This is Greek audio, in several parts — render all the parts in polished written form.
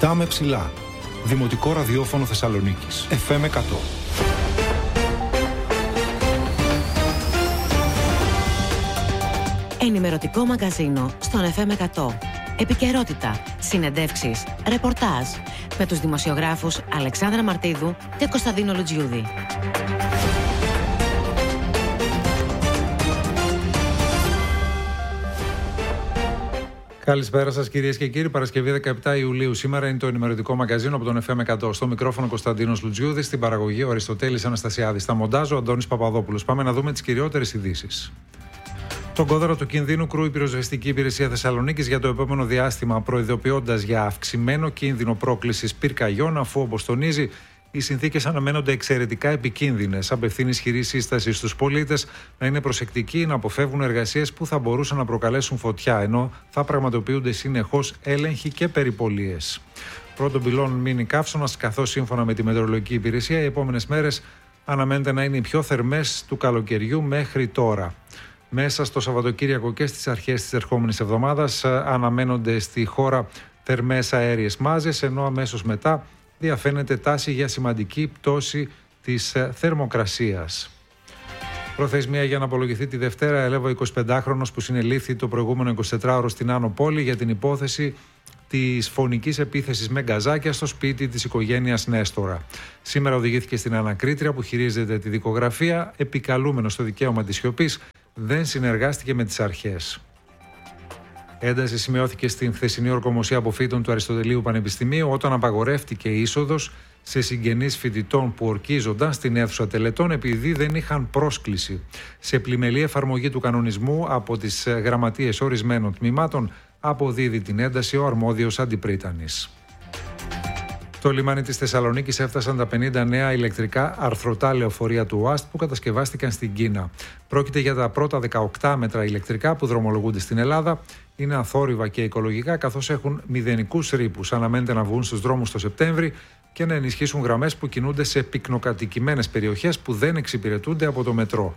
Κοιτάμε ψηλά. Δημοτικό ραδιόφωνο Θεσσαλονίκης. FM 100. Ενημερωτικό μαγκαζίνο στον FM 100. Επικαιρότητα, συνεντεύξεις, ρεπορτάζ με τους δημοσιογράφους Αλεξάνδρα Μαρτίδου και Κωνσταντίνο Λουτζιούδη. Καλησπέρα σας κυρίες και κύριοι. Παρασκευή 17 Ιουλίου. Σήμερα είναι το ενημερωτικό μαγκαζίνο από τον FM 100. Στο μικρόφωνο Κωνσταντίνος Λουτζιούδης, στην παραγωγή ο Αριστοτέλης Αναστασιάδης. Στα μοντάζ ο Αντώνης Παπαδόπουλος. Πάμε να δούμε τις κυριότερες ειδήσεις. Τον κόδωρο του κινδύνου κρούει η πυροσβεστική υπηρεσία Θεσσαλονίκης για το επόμενο διάστημα, προειδοποιώντας για αυξημένο κίνδυνο πρόκλησης πυρκαγιών, αφού, όπως τονίζει, οι συνθήκες αναμένονται εξαιρετικά επικίνδυνες. Απευθύνει ισχυρή σύσταση στους πολίτες να είναι προσεκτικοί, να αποφεύγουν εργασίες που θα μπορούσαν να προκαλέσουν φωτιά, ενώ θα πραγματοποιούνται συνεχώς έλεγχοι και περιπολίες. Πρώτον πυλών μείνει καύσωνας, καθώς σύμφωνα με τη Μετεωρολογική Υπηρεσία οι επόμενες μέρες αναμένεται να είναι οι πιο θερμές του καλοκαιριού μέχρι τώρα. Μέσα στο Σαββατοκύριακο και στις αρχές της ερχόμενης εβδομάδας αναμένονται στη χώρα θερμές αέριες μάζες, ενώ αμέσως μετά διαφαίνεται τάση για σημαντική πτώση της θερμοκρασίας. Προθεσμία για να απολογηθεί τη Δευτέρα ελεύω 25χρονος που συνελήφθη το προηγούμενο 24ωρο στην Άνω Πόλη για την υπόθεση της φωνικής επίθεσης με γκαζάκια στο σπίτι της οικογένειας Νέστορα. Σήμερα οδηγήθηκε στην ανακρίτρια που χειρίζεται τη δικογραφία, επικαλούμενος στο δικαίωμα της σιωπής, δεν συνεργάστηκε με τις αρχές. Ένταση σημειώθηκε στην χθεσινή ορκομοσία αποφύτων του Αριστοτελείου Πανεπιστημίου όταν απαγορεύτηκε η είσοδος σε συγγενείς φοιτητών που ορκίζονταν στην αίθουσα τελετών επειδή δεν είχαν πρόσκληση. Σε πλημελή εφαρμογή του κανονισμού από τις γραμματείες ορισμένων τμήματων αποδίδει την ένταση ο αρμόδιος αντιπρίτανης. Στο λιμάνι της Θεσσαλονίκης έφτασαν τα 50 νέα ηλεκτρικά αρθρωτά λεωφορεία του ΟΑΣΤ που κατασκευάστηκαν στην Κίνα. Πρόκειται για τα πρώτα 18 μέτρα ηλεκτρικά που δρομολογούνται στην Ελλάδα. Είναι αθόρυβα και οικολογικά, καθώς έχουν μηδενικούς ρήπους. Αναμένεται να βγουν στους δρόμους το Σεπτέμβρη και να ενισχύσουν γραμμές που κινούνται σε πυκνοκατοικημένες περιοχές που δεν εξυπηρετούνται από το μετρό.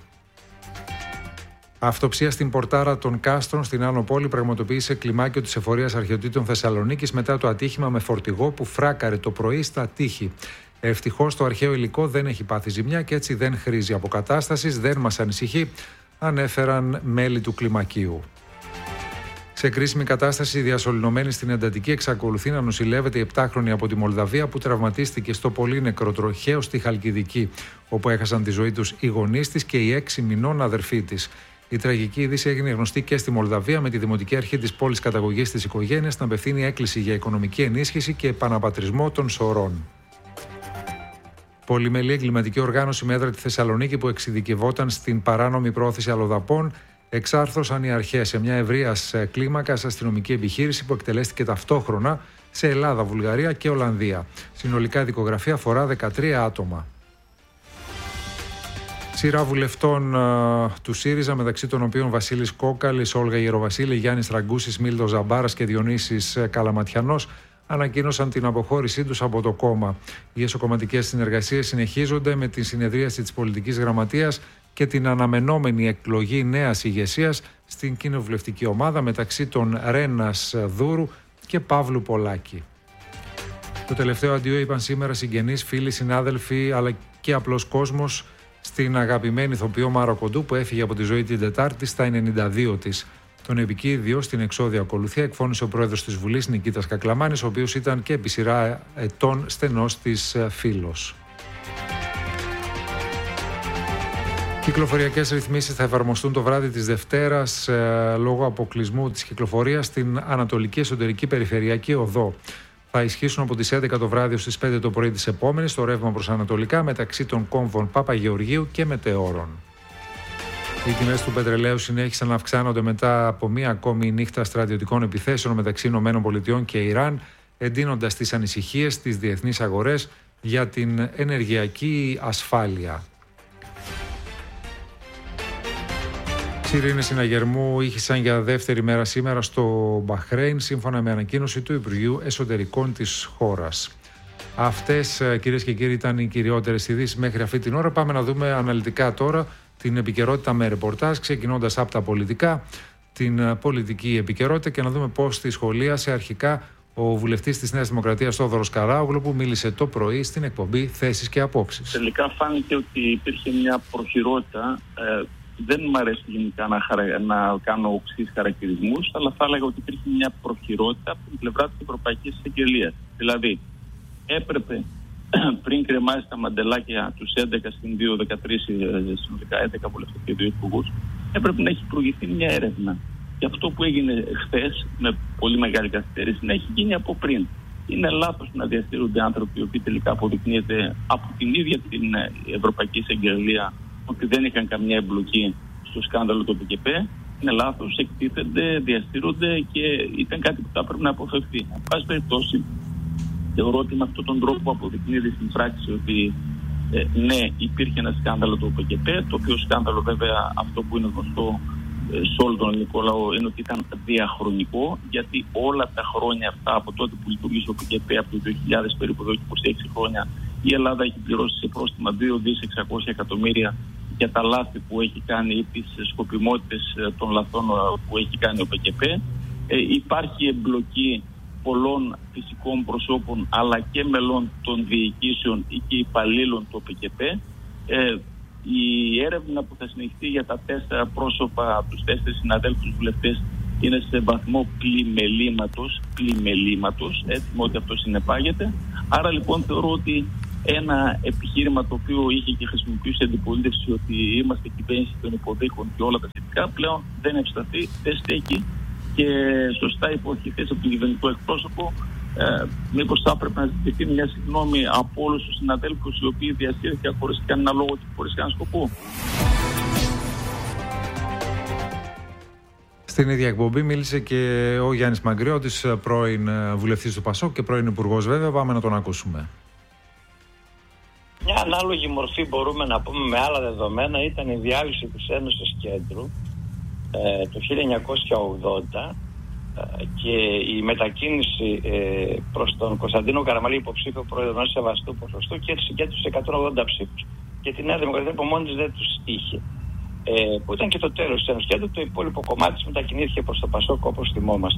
Αυτοψία στην Πορτάρα των Κάστρων στην Άνω Πόλη πραγματοποίησε κλιμάκιο της Εφορίας Αρχαιοτήτων Θεσσαλονίκης μετά το ατύχημα με φορτηγό που φράκαρε το πρωί στα τείχη. Ευτυχώς το αρχαίο υλικό δεν έχει πάθει ζημιά και έτσι δεν χρήζει αποκατάστασης, δεν μας ανησυχεί, ανέφεραν μέλη του κλιμακίου. Σε κρίσιμη κατάσταση, διασωληνωμένη στην εντατική, εξακολουθεί να νοσηλεύεται η 7χρονη από τη Μολδαβία που τραυματίστηκε στο πολύ νεκροτροχαίο στη Χαλκιδική, όπου έχασαν τη ζωή τους οι γονείς της και η 6 μηνών αδερφή της. Η τραγική είδηση έγινε γνωστή και στη Μολδαβία, με τη Δημοτική Αρχή της πόλης καταγωγής της οικογένειας να απευθύνει έκκληση για οικονομική ενίσχυση και επαναπατρισμό των σωρών. Πολυμελή εγκληματική οργάνωση με έδρα τη Θεσσαλονίκη που εξειδικευόταν στην παράνομη πρόθεση αλλοδαπών εξάρθρωσαν οι αρχές σε μια ευρείας κλίμακας αστυνομική επιχείρηση που εκτελέστηκε ταυτόχρονα σε Ελλάδα, Βουλγαρία και Ολλανδία. Συνολικά η δικογραφία αφορά 13 άτομα. Σειρά βουλευτών του ΣΥΡΙΖΑ, μεταξύ των οποίων Βασίλης Κόκαλης, Όλγα Γεροβασίλη, Γιάννης Τραγκούσης, Μίλτος Ζαμπάρας και Διονύσης Καλαματιανός, ανακοίνωσαν την αποχώρησή τους από το κόμμα. Οι εσωκομματικές συνεργασίες συνεχίζονται με τη συνεδρίαση της πολιτικής γραμματείας και την αναμενόμενη εκλογή νέας ηγεσίας στην κοινοβουλευτική ομάδα μεταξύ των Ρένας Δούρου και Παύλου Πολάκη. Το τελευταίο αντίο είπαν σήμερα συγγενείς, φίλοι, συνάδελφοι αλλά και απλός κόσμος στην αγαπημένη ηθοποιό Μάρα Κοντού που έφυγε από τη ζωή την Τετάρτη στα 92 της. Τον επικίδιο στην εξώδια ακολουθία εκφώνησε ο πρόεδρος της Βουλής Νικήτας Κακλαμάνης, ο οποίος ήταν και επί σειρά ετών στενός της φίλος. Κυκλοφοριακές ρυθμίσεις θα εφαρμοστούν το βράδυ της Δευτέρας λόγω αποκλεισμού της κυκλοφορίας στην Ανατολική Εσωτερική Περιφερειακή Οδό. Θα ισχύσουν από τις 11 το βράδυ στις 5 το πρωί της επόμενης το ρεύμα προς Ανατολικά μεταξύ των κόμβων Παπαγεωργίου και Μετεώρων. Οι τιμές του πετρελαίου συνέχισαν να αυξάνονται μετά από μία ακόμη νύχτα στρατιωτικών επιθέσεων μεταξύ ΗΠΑ και Ιράν, εντείνοντας τις ανησυχίες στις διεθνείς αγορές για την ενεργειακή ασφάλεια. Σιρήνες συναγερμού ήχησαν για δεύτερη μέρα σήμερα στο Μπαχρέιν, σύμφωνα με ανακοίνωση του Υπουργείου Εσωτερικών της χώρας. Αυτές, κυρίες και κύριοι, ήταν οι κυριότερες ειδήσεις μέχρι αυτή την ώρα. Πάμε να δούμε αναλυτικά τώρα την επικαιρότητα με ρεπορτάζ, ξεκινώντας από τα πολιτικά, την πολιτική επικαιρότητα και να δούμε πώς τη σχολίασε αρχικά ο βουλευτής της Νέας Δημοκρατίας Θόδωρος Καράογλου, που μίλησε το πρωί στην εκπομπή Θέσεις και Απόψεις. Τελικά φάνηκε ότι υπήρχε μια προχειρότητα. Δεν μου αρέσει γενικά να κάνω οξύς χαρακτηρισμούς, αλλά θα έλεγα ότι υπήρχε μια προχειρότητα από την πλευρά της Ευρωπαϊκής Εισαγγελίας. Δηλαδή, έπρεπε πριν κρεμάσει τα μαντελάκια τους 11 συν 2, 13, συνολικά 11 βουλευτές και 2 υπουργούς, έπρεπε να έχει προηγηθεί μια έρευνα. Και αυτό που έγινε χθες, με πολύ μεγάλη καθυστέρηση, να έχει γίνει από πριν. Είναι λάθος να διαστηρούνται άνθρωποι οι οποίοι τελικά αποδεικνύεται από την ίδια την Ευρωπαϊκή Εισαγγελία ότι δεν είχαν καμιά εμπλοκή στο σκάνδαλο του ΠΚΠ. Είναι λάθος, εκτίθενται, διαστηρούνται και ήταν κάτι που θα έπρεπε να αποφευθεί. Εν πάση περιπτώσει, θεωρώ ότι με αυτόν τον τρόπο αποδεικνύεται στην πράξη ότι ναι, υπήρχε ένα σκάνδαλο του ΠΚΠ, το οποίο σκάνδαλο βέβαια αυτό που είναι γνωστό σε όλο τον ελληνικό λαό είναι ότι ήταν διαχρονικό, γιατί όλα τα χρόνια αυτά από τότε που λειτουργήσε ο ΠΚΠ, από το 2000 περίπου εδώ και 26 χρόνια, η Ελλάδα έχει πληρώσει σε πρόστιμα 2.600 εκατομμύρια για τα λάθη που έχει κάνει ή τις σκοπιμότητες των λαθών που έχει κάνει ο ΠΚΠ. Υπάρχει εμπλοκή πολλών φυσικών προσώπων αλλά και μελών των διοικήσεων ή και υπαλλήλων του ΠΚΠ. Η έρευνα που θα συνεχιστεί για τα 4 πρόσωπα, τους 4 συναδέλφους βουλευτές, είναι σε βαθμό πλημελήματος, έτσι με ό,τι αυτό συνεπάγεται. Άρα λοιπόν θεωρώ ότι ένα επιχείρημα το οποίο είχε και χρησιμοποιήσει η αντιπολίτευση, ότι είμαστε κυβέρνηση των υποδείχων και όλα τα σχετικά, πλέον δεν ευσταθεί, δεν στέκει και σωστά υποχειθές από τον κυβερνητικό εκπρόσωπο. Μήπως θα έπρεπε να ζητηθεί μια συγγνώμη από όλους τους συναδέλφους οι οποίοι διασύρθηκαν χωρίς κανένα λόγο και χωρίς κανένα σκοπό. Στην ίδια εκπομπή μίλησε και ο Γιάννης Μαγκριώτης, πρώην βουλευτής του ΠΑΣΟΚ και πρώην υπουργός βέβαια. Πάμε να τον ακούσουμε. Μια ανάλογη μορφή, μπορούμε να πούμε με άλλα δεδομένα, ήταν η διάλυση της Ένωσης Κέντρου το 1980 και η μετακίνηση προς τον Κωνσταντίνο Καραμανλή, υποψήφιο πρόεδρο ενός σεβαστού ποσοστού, και έτσι συγκέντρωσε 180 ψήφους. Και τη Νέα Δημοκρατία από μόνη της δεν τους είχε. Που ήταν και το τέλος της Ένωσης Κέντρου. Το υπόλοιπο κομμάτι της μετακινήθηκε προς το ΠΑΣΟΚ, όπως θυμόμαστε.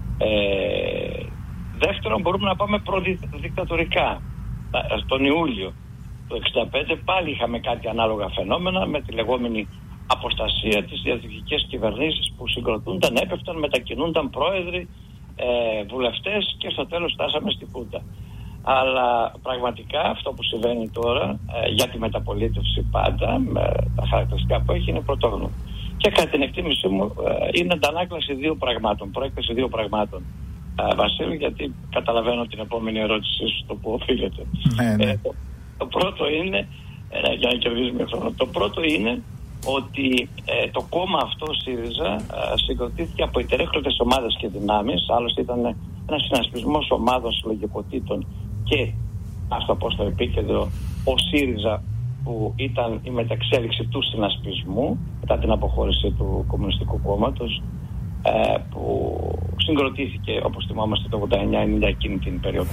Δεύτερον, μπορούμε να πάμε προδικτατορικά. Τον Ιούλιο του 1965 πάλι είχαμε κάτι ανάλογα φαινόμενα με τη λεγόμενη αποστασία, τις διαδικικές κυβερνήσεις που συγκροτούνταν, έπεφταν, μετακινούνταν πρόεδροι, βουλευτές και στο τέλος φτάσαμε στη Χούντα. Αλλά πραγματικά αυτό που συμβαίνει τώρα για τη μεταπολίτευση πάντα με τα χαρακτηριστικά που έχει είναι πρωτόγνωρο. Και κατά την εκτίμησή μου είναι αντανάκλαση 2 πραγμάτων, προέκταση 2 πραγμάτων. Βασίλη, γιατί καταλαβαίνω την επόμενη ερώτησή σου στο που οφείλεται. Ναι. Το πρώτο είναι, για να κερδίσουμε χρόνο, το πρώτο είναι ότι το κόμμα αυτό, ΣΥΡΙΖΑ, συγκροτήθηκε από υπερέχοντες ομάδες και δυνάμεις. Άλλωστε ήταν ένας συνασπισμός ομάδων συλλογικοτήτων και, ας το πω στο επίκεντρο, ο ΣΥΡΙΖΑ, που ήταν η μεταξέλιξη του συνασπισμού μετά την αποχώρηση του Κομμουνιστικού Κόμματος, που συγκροτήθηκε, όπως θυμόμαστε, το 89-90 εκείνη την περίοδο.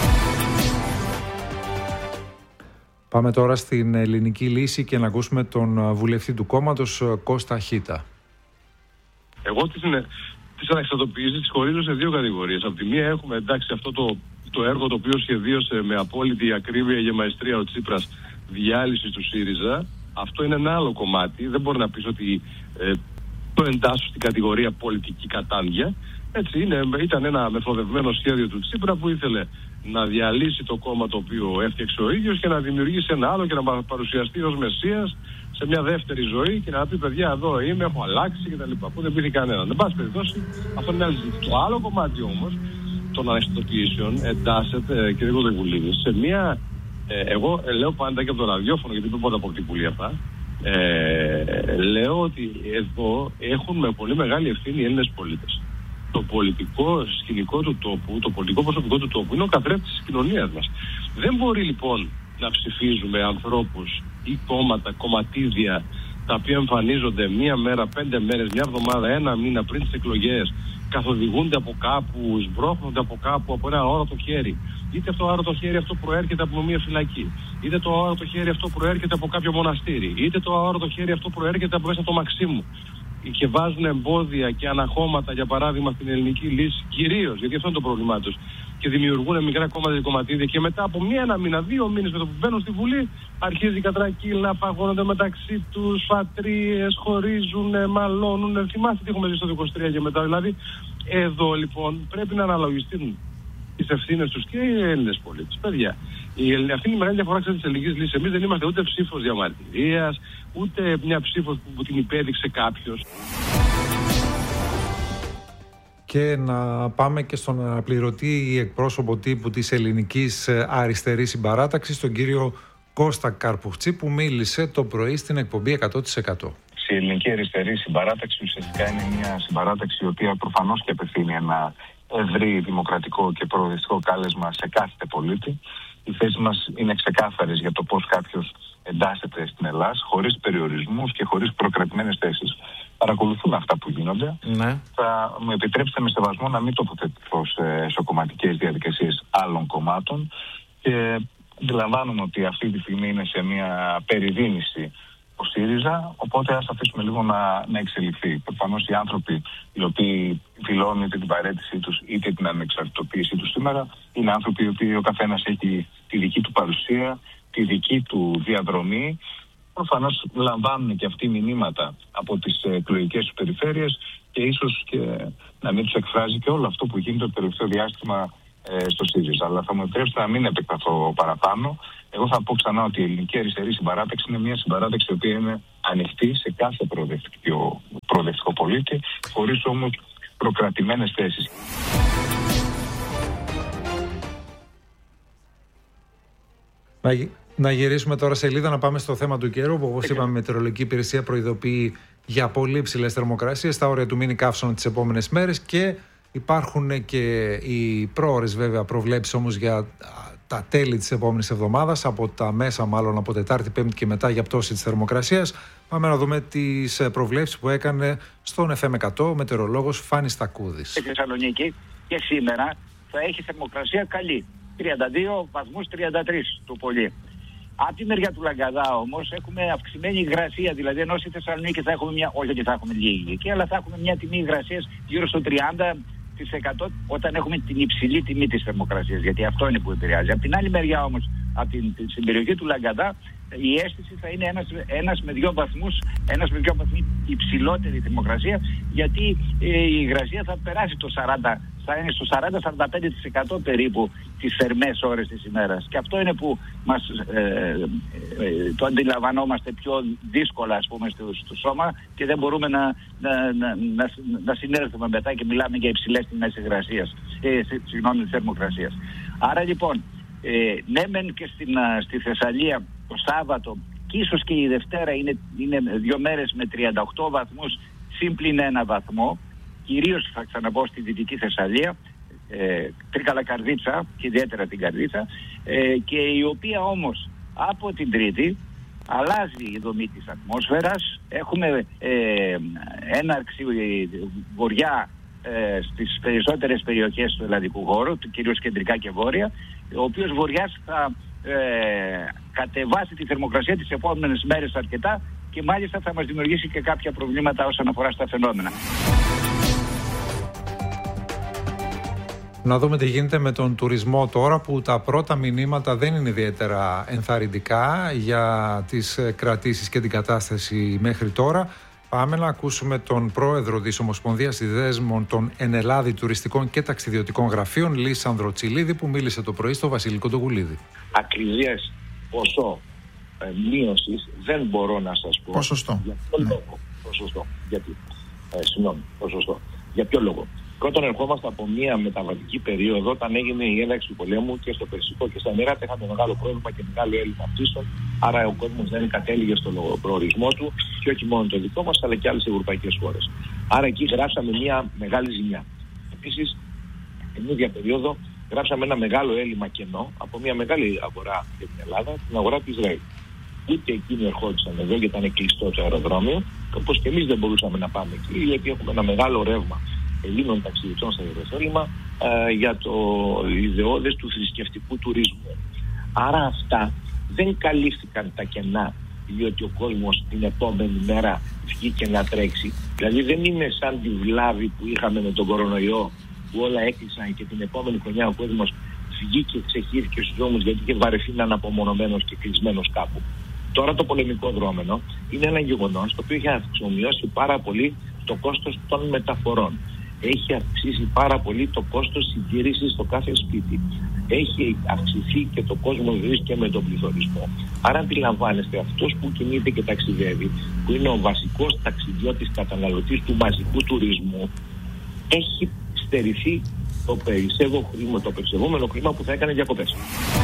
Πάμε τώρα στην Ελληνική Λύση και να ακούσουμε τον βουλευτή του κόμματος, Κώστα Χίτα. Εγώ τις αναξιοποιήσεις τις χωρίζω σε 2 κατηγορίες. Από τη μία έχουμε, εντάξει, αυτό το έργο το οποίο σχεδίωσε με απόλυτη ακρίβεια και μαεστρία ο Τσίπρας, διάλυση του ΣΥΡΙΖΑ. Αυτό είναι ένα άλλο κομμάτι. Δεν μπορεί να πεις ότι το εντάσσω στην κατηγορία πολιτική κατάντια. Έτσι ήταν ένα μεθοδευμένο σχέδιο του Τσίπρα που ήθελε να διαλύσει το κόμμα το οποίο έφτιαξε ο ίδιος και να δημιουργήσει ένα άλλο και να παρουσιαστεί ως μεσσίας σε μια δεύτερη ζωή και να πει: παιδιά, εδώ είμαι, έχω αλλάξει κτλ. Που δεν πήρε κανέναν. Εν πάση περιπτώσει, αυτό είναι άλλη συζήτηση. Το άλλο κομμάτι όμως των αναισθητοποιήσεων εντάσσεται, κ. Κοντοβουλίδη, σε μια. Εγώ λέω πάντα και από το ραδιόφωνο, γιατί δεν μπορώ να αποκτή αυτά. Λέω ότι εδώ έχουν με πολύ μεγάλη ευθύνη οι Έλληνες πολίτες. Το πολιτικό σκηνικό του τόπου, το πολιτικό προσωπικό του τόπου είναι ο καθρέφτης της κοινωνίας μας. Δεν μπορεί λοιπόν να ψηφίζουμε ανθρώπους ή κόμματα, κομματίδια, τα οποία εμφανίζονται 1 μέρα, 5 μέρες, 1 εβδομάδα, 1 μήνα πριν τις εκλογές, καθοδηγούνται από κάπου, σμπρώχνονται από κάπου, από ένα αόρατο χέρι. Είτε αυτό το αόρατο χέρι αυτό προέρχεται από μια φυλακή, είτε το αόρατο χέρι αυτό προέρχεται από κάποιο μοναστήρι, είτε το αόρατο χέρι αυτό προέρχεται από μέσα το Μαξίμου. και βάζουν εμπόδια και αναχώματα, για παράδειγμα, στην ελληνική λύση, κυρίως, γιατί αυτό είναι το πρόβλημά τους, και δημιουργούν μικρά κόμματα και κομματίδια, και μετά από ένα μήνα, 2 μήνες με το που μπαίνουν στη Βουλή, αρχίζει η κατρακύλα, παγώνονται μεταξύ τους, φατρίες, χωρίζουν, μαλώνουν. Θυμάστε τι έχουμε δει στο 23 και μετά. Δηλαδή, εδώ λοιπόν πρέπει να αναλογιστούν τις ευθύνες τους και οι Έλληνες πολίτες. Παιδιά, αυτή είναι η μεγάλη διαφορά της ελληνικής λύσης. Εμείς δεν είμαστε ούτε ψήφος διαμαρτυρίας, ούτε μια ψήφος που την υπέδειξε κάποιος. Και να πάμε και στον αναπληρωτή εκπρόσωπο τύπου της Ελληνικής Αριστερής Συμπαράταξης, τον κύριο Κώστα Καρπουφτσί, που μίλησε το πρωί στην εκπομπή 100%. Η Ελληνική Αριστερή Συμπαράταξη ουσιαστικά είναι μια συμπαράταξη η οποία προφανώς και απευθύνει ένα ευρύ δημοκρατικό και προοδευτικό κάλεσμα σε κάθε πολίτη. Οι θέσεις μας είναι ξεκάθαρες για το πώς κάποιος εντάσσεται στην Ελλάδα, χωρίς περιορισμούς και χωρίς προκρατημένες θέσεις. Παρακολουθούν αυτά που γίνονται. Ναι. Θα μου επιτρέψετε με σεβασμό να μην τοποθετηθώ σε εσωκομματικές διαδικασίες άλλων κομμάτων, και αντιλαμβάνομαι ότι αυτή τη στιγμή είναι σε μια περιδίνηση ο ΣΥΡΙΖΑ, οπότε ας αφήσουμε λίγο να εξελιχθεί. Προφανώς οι άνθρωποι οι οποίοι δηλώνουν είτε την παραίτησή τους είτε την ανεξαρτητοποίησή τους σήμερα είναι άνθρωποι οι οποίοι ο καθένας έχει τη δική του παρουσία, τη δική του διαδρομή. Προφανώς λαμβάνουν και αυτοί μηνύματα από τις εκλογικές τους περιφέρειες και ίσως και να μην τους εκφράζει και όλο αυτό που γίνεται το τελευταίο διάστημα στο ΣΥΡΙΖΑ. Αλλά θα μου επιτρέψετε να μην επεκταθώ παραπάνω. Εγώ θα πω ξανά ότι η Ελληνική Αριστερή Συμπαράταξη είναι μια συμπαράταξη η οποία είναι ανοιχτή σε κάθε προοδευτικό πολίτη, χωρίς όμως προκρατημένες θέσεις. Να γυρίσουμε τώρα σελίδα, να πάμε στο θέμα του καιρού, που όπως είπαμε η Μετεωρολογική Υπηρεσία προειδοποιεί για πολύ υψηλές θερμοκρασίες, τα όρια του μήνυ καύσωνα τις επόμενες μέρες, και υπάρχουν και οι πρόωρες βέβαια προβλέψεις όμως για τα τέλη της επόμενης εβδομάδας, από τα μέσα μάλλον από Τετάρτη, Πέμπτη και μετά, για πτώση της θερμοκρασίας. Πάμε να δούμε τις προβλέψεις που έκανε στον FM100 ο μετεωρολόγος Φάνης Τακούδης. Στη Θεσσαλονίκη και σήμερα θα έχει θερμοκρασία καλή. 32 βαθμούς, 33 το πολύ. Από τη μεριά του Λαγκαδά όμως έχουμε αυξημένη υγρασία, δηλαδή ενώ στη Θεσσαλονίκη θα έχουμε όχι ότι θα έχουμε λίγη εκεί, αλλά θα έχουμε μια τιμή υγρασίας γύρω στο 30% όταν έχουμε την υψηλή τιμή της θερμοκρασίας, γιατί αυτό είναι που επηρεάζει. Από την άλλη μεριά όμως, στην περιοχή του Λαγκαδά, η αίσθηση θα είναι ένας με 2 βαθμούς υψηλότερη θερμοκρασία, γιατί η υγρασία θα περάσει το 40%. Θα είναι στο 40-45% περίπου τις θερμές ώρες της ημέρας. Και αυτό είναι που μας το αντιλαμβανόμαστε πιο δύσκολα, ας πούμε, στο σώμα, και δεν μπορούμε να συνέλθουμε μετά και μιλάμε για υψηλές τιμές υγρασίας, θερμοκρασίας. Άρα λοιπόν, ναι μεν και στη Θεσσαλία το Σάββατο και ίσως και η Δευτέρα είναι 2 μέρες με 38 βαθμούς συμπλην 1 βαθμό, κυρίως θα ξαναπώ στη Δυτική Θεσσαλία, Τρίκαλα, Καρδίτσα και ιδιαίτερα την Καρδίτσα, και η οποία όμως από την Τρίτη αλλάζει η δομή της ατμόσφαιρας. Έχουμε έναρξη βορειά στις περισσότερες περιοχές του ελλαδικού χώρου, κυρίως κεντρικά και βόρεια, ο οποίος βοριάς θα κατεβάσει τη θερμοκρασία τις επόμενες μέρες αρκετά, και μάλιστα θα μας δημιουργήσει και κάποια προβλήματα όσον αφορά στα φαινόμενα. Να δούμε τι γίνεται με τον τουρισμό τώρα, που τα πρώτα μηνύματα δεν είναι ιδιαίτερα ενθαρρυντικά για τις κρατήσεις και την κατάσταση μέχρι τώρα. Πάμε να ακούσουμε τον πρόεδρο της Ομοσπονδίας Συνδέσμων των Ενελλάδη Τουριστικών και Ταξιδιωτικών Γραφείων, Λύσανδρο Τσιλίδη, που μίλησε το πρωί στο Βασιλικό Τογουλίδη. Ακριβές ποσό μείωσης δεν μπορώ να σας πω. Ποσοστό. Για ποιο λόγο. Ποσοστό. Γιατί. Ποσοστό. Για ποιο λόγο. Πρώτον, ερχόμαστε από μια μεταβατική περίοδο, όταν έγινε η ένταξη του πολέμου, και στο Περσικό και στα Εμιράτα είχαμε μεγάλο πρόβλημα και μεγάλο έλλειμμα πτήσεων. Άρα ο κόσμος δεν κατέληγε στον προορισμό του, και όχι μόνο το δικό μας, αλλά και άλλες ευρωπαϊκές χώρες. Άρα εκεί γράψαμε μια μεγάλη ζημιά. Επίσης, την ίδια περίοδο γράψαμε ένα μεγάλο έλλειμμα κενό από μια μεγάλη αγορά για την Ελλάδα, την αγορά του Ισραήλ. Ούτε εκείνοι ερχόντουσαν εδώ, γιατί ήταν κλειστό το αεροδρόμιο, όπως και εμείς δεν μπορούσαμε να πάμε εκεί, γιατί έχουμε ένα μεγάλο ρεύμα Ελλήνων ταξιδιωτών στα Ιεροσόλυμα για το ιδεώδες του θρησκευτικού τουρισμού. Άρα αυτά δεν καλύφθηκαν τα κενά, διότι ο κόσμος την επόμενη μέρα βγήκε να τρέξει. Δηλαδή δεν είναι σαν τη βλάβη που είχαμε με τον κορονοϊό, που όλα έκλεισαν και την επόμενη χρονιά ο κόσμος βγήκε και ξεχύθηκε στους δρόμους γιατί είχε βαρεθεί να είναι απομονωμένος και κλεισμένος κάπου. Τώρα το πολεμικό δρόμενο είναι ένα γεγονός το οποίο έχει αυξομοιώσει πάρα πολύ το κόστος των μεταφορών. Έχει αυξήσει πάρα πολύ το κόστος συντήρησης στο κάθε σπίτι. Έχει αυξηθεί και το κόσμο ζωής και με τον πληθωρισμό. Άρα αντιλαμβάνεστε, αυτός που κινείται και ταξιδεύει, που είναι ο βασικός ταξιδιώτης καταναλωτής του μαζικού τουρισμού, έχει στερηθεί το περισσευόμενο χρήμα που θα έκανε διακοπές.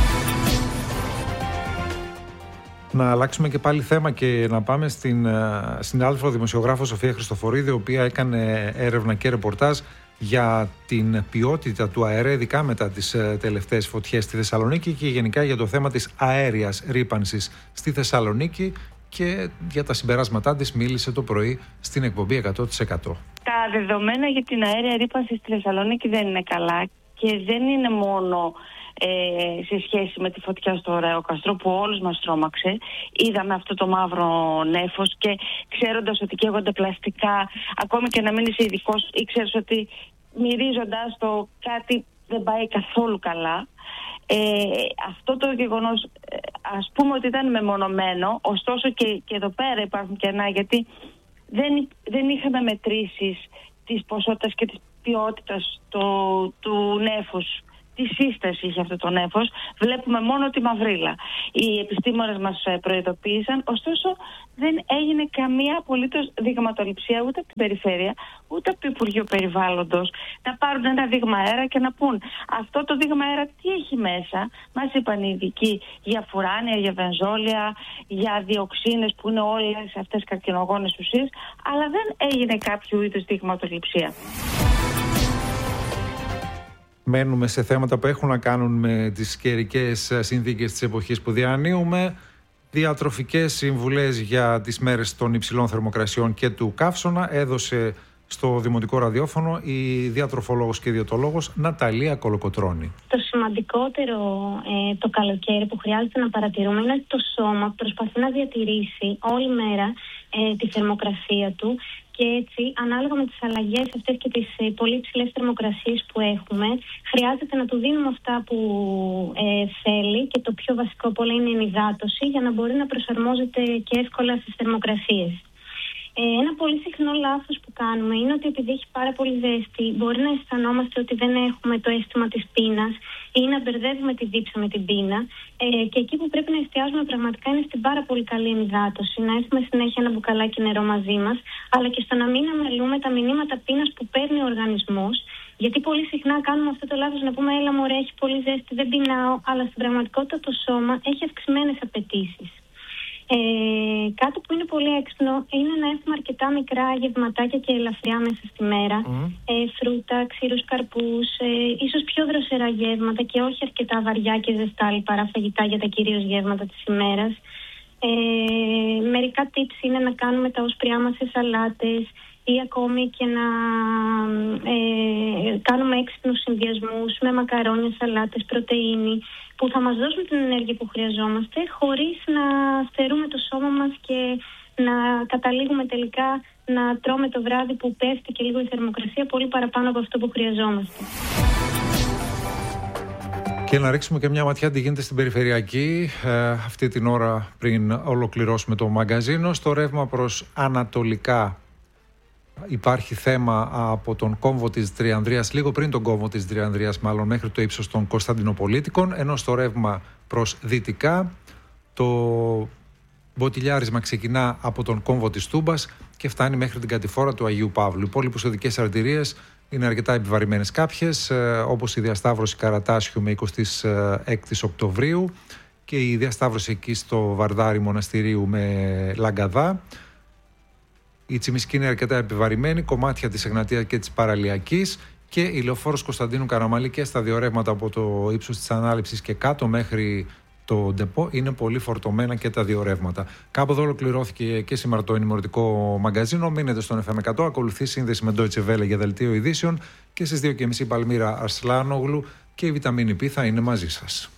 Να αλλάξουμε και πάλι θέμα και να πάμε στην συνάδελφο δημοσιογράφο Σοφία Χριστοφορίδη, η οποία έκανε έρευνα και ρεπορτάζ για την ποιότητα του αέρα, ειδικά μετά τις τελευταίες φωτιές στη Θεσσαλονίκη και γενικά για το θέμα της αέριας ρύπανσης στη Θεσσαλονίκη, και για τα συμπεράσματά της μίλησε το πρωί στην εκπομπή 100%. Τα δεδομένα για την αέρια ρύπανση στη Θεσσαλονίκη δεν είναι καλά και δεν είναι μόνο σε σχέση με τη φωτιά στο Ωραιόκαστρο που όλους μας τρόμαξε. Είδαμε αυτό το μαύρο νέφος και ξέροντας ότι καίγονται πλαστικά, ακόμη και να μην είσαι ειδικός, ήξερες ότι μυρίζοντας το κάτι δεν πάει καθόλου καλά. Αυτό το γεγονός ας πούμε ότι ήταν μεμονωμένο, ωστόσο και εδώ πέρα υπάρχουν κενά, γιατί δεν είχαμε μετρήσεις της ποσότητας και της ποιότητας του νέφους. Τι σύσταση είχε αυτό το νέφος, βλέπουμε μόνο τη μαυρίλα. Οι επιστήμονες μας προειδοποίησαν, ωστόσο δεν έγινε καμία απολύτως δειγματοληψία ούτε από την περιφέρεια, ούτε από το Υπουργείο Περιβάλλοντος, να πάρουν ένα δείγμα αέρα και να πούν αυτό το δείγμα αέρα τι έχει μέσα. Μας είπαν οι ειδικοί για φουράνια, για βενζόλια, για διοξίνες που είναι όλες αυτές καρκινογόνες ουσίες, αλλά δεν έγινε κάποιο είδους δειγματοληψία. Μένουμε σε θέματα που έχουν να κάνουν με τις καιρικές συνθήκες της εποχής που διανύουμε. Διατροφικές συμβουλές για τις μέρες των υψηλών θερμοκρασιών και του καύσωνα έδωσε στο Δημοτικό Ραδιόφωνο η διατροφολόγος και ιδιαιτολόγος Ναταλία Κολοκοτρώνη. Το σημαντικότερο το καλοκαίρι που χρειάζεται να παρατηρούμε είναι ότι το σώμα προσπαθεί να διατηρήσει όλη μέρα τη θερμοκρασία του. Και έτσι, ανάλογα με τις αλλαγές αυτές και τις πολύ υψηλές θερμοκρασίες που έχουμε, χρειάζεται να του δίνουμε αυτά που θέλει, και το πιο βασικό από όλα είναι η ενυδάτωση, για να μπορεί να προσαρμόζεται και εύκολα στις θερμοκρασίες. Ένα πολύ συχνό λάθος που κάνουμε είναι ότι επειδή έχει πάρα πολύ ζέστη, μπορεί να αισθανόμαστε ότι δεν έχουμε το αίσθημα της πείνας ή να μπερδεύουμε τη δίψα με την πείνα. Και εκεί που πρέπει να εστιάζουμε πραγματικά είναι στην πάρα πολύ καλή ενυδάτωση, να έχουμε συνέχεια ένα μπουκαλάκι νερό μαζί μας, αλλά και στο να μην αμελούμε τα μηνύματα πείνας που παίρνει ο οργανισμός. Γιατί πολύ συχνά κάνουμε αυτό το λάθος να πούμε έλα μωρέ, έχει πολύ ζέστη, δεν πεινάω, αλλά στην πραγματικότητα το σώμα έχει αυξημένες απαιτήσεις. Κάτι που είναι πολύ έξυπνο είναι να έχουμε αρκετά μικρά γευματάκια και ελαφριά μέσα στη μέρα. Φρούτα, ξηρούς καρπούς, ίσως πιο δροσερά γεύματα και όχι αρκετά βαριά και ζεστά λιπαρά φαγητά για τα κυρίως γεύματα της ημέρας. Μερικά tips είναι να κάνουμε τα όσπριά μας σε σαλάτες ή ακόμη και να κάνουμε έξυπνους συνδυασμούς με μακαρόνια, σαλάτες, πρωτεΐνη, που θα μας δώσουν την ενέργεια που χρειαζόμαστε χωρίς να στερούμε το σώμα μας και να καταλήγουμε τελικά να τρώμε το βράδυ που πέφτει και λίγο η θερμοκρασία πολύ παραπάνω από αυτό που χρειαζόμαστε. Και να ρίξουμε και μια ματιά τι γίνεται στην περιφερειακή αυτή την ώρα πριν ολοκληρώσουμε το μαγκαζίνο. Στο ρεύμα προς ανατολικά υπάρχει θέμα από τον κόμβο της Τριανδρίας, λίγο πριν τον κόμβο της Τριανδρίας μάλλον, μέχρι το ύψος των Κωνσταντινοπολίτικων, ενώ στο ρεύμα προς δυτικά το μποτιλιάρισμα ξεκινά από τον κόμβο της Τούμπας και φτάνει μέχρι την κατηφόρα του Αγίου Παύλου. Οι υπόλοιπες οδικές αρτηρίες είναι αρκετά επιβαρημένες κάποιες, όπως η διασταύρωση Καρατάσιου με 26 Οκτωβρίου και η διασταύρωση εκεί στο Βαρδάρι Μοναστηρίου με Λαγκαδά. Η Τσιμισκή είναι αρκετά επιβαρημένη, κομμάτια της Εγνατίας και της Παραλιακής, και η λεωφόρος Κωνσταντίνου Καραμαλή και στα δύο ρεύματα από το ύψος της Ανάληψης και κάτω μέχρι το ντεπό είναι πολύ φορτωμένα και τα δύο ρεύματα. Κάπου εδώ ολοκληρώθηκε και σήμερα το ενημερωτικό μαγκαζίνο. Μείνετε στον FM 100. Ακολουθεί σύνδεση με Deutsche Welle για δελτίο ειδήσεων και στις 2:30 η Παλμύρα Αρσλάνογλου και η Βιταμίνη Π θα είναι μαζί σας.